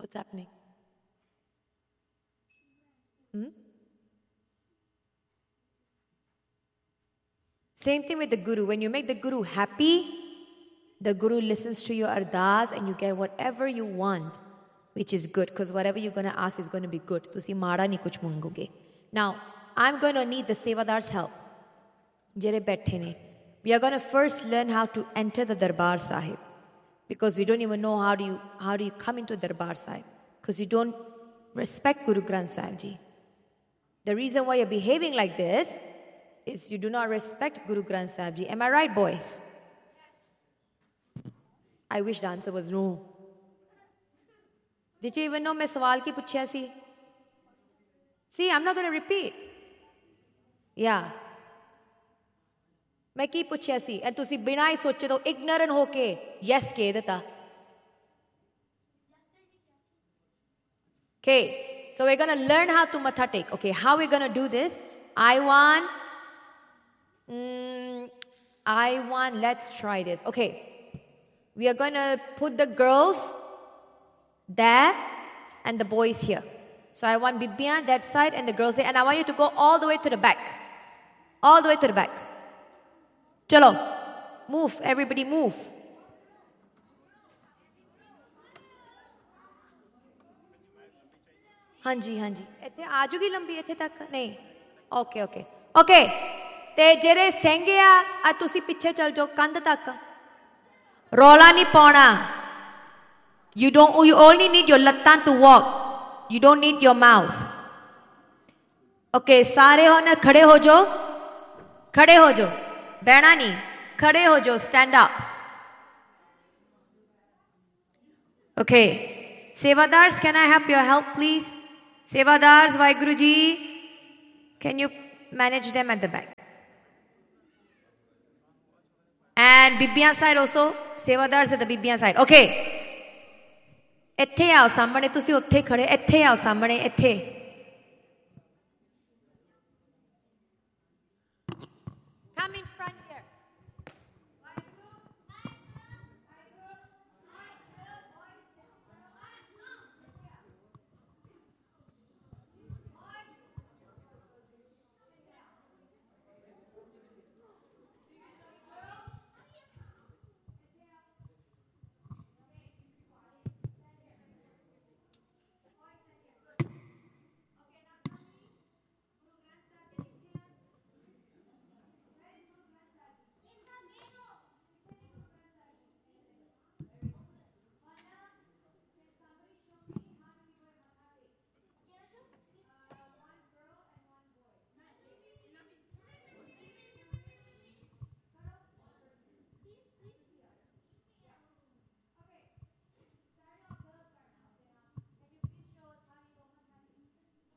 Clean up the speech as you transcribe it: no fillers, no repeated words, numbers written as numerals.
What's happening? Same thing with the Guru. When you make the Guru happy, the Guru listens to your ardas and you get whatever you want, which is good, because whatever you're going to ask is going to be good. Tusi mara nahi kuch mangoge. Now, I'm going to need the Sevadar's help. Jere baithe ne. We are going to first learn how to enter the Darbar Sahib, because we don't even know how do you come into Darbar Sahib, because you don't respect Guru Granth Sahib Ji. The reason why you're behaving like this is you do not respect Guru Granth Sahib Ji. Am I right, boys? I wish the answer was no. Did you even know मैं सवाल की पूछा सी? See, I'm not going to repeat. Yeah. मैं की पूछा सी? And तुसी बिना ही सोचे तो ignorant होके yes कह देता. Okay. So we're going to learn how to matha take. Okay, how we're going to do this? I want, let's try this. Okay. We are going to put the girls there and the boys here. So I want Bibiyan that side and the girls here. And I want you to go all the way to the back. All the way to the back. Chalo. Move. Everybody move. Hanji, hanji. Ete aajugi lambi ete tak? Nahi. Okay, okay. Okay. Te jere senge a tusi piche chal jo kand tak. Rola ni pauna. You only need your lattan to walk. You don't need your mouth. Okay, sare hona khade ho jo. Khade ho jo. Behna nahi. Khade ho jo. Stand up. Okay. Sevadars, can I have your help, please? Sevadars, Vaiguruji. Can you manage them at the back? And Bibiyan side also. Sevadars at the Bibiyan side. Okay. ਇੱਥੇ ਆਓ ਸਾਹਮਣੇ ਤੁਸੀਂ ਉੱਥੇ ਖੜੇ ਇੱਥੇ ਆਓ ਸਾਹਮਣੇ ਇੱਥੇ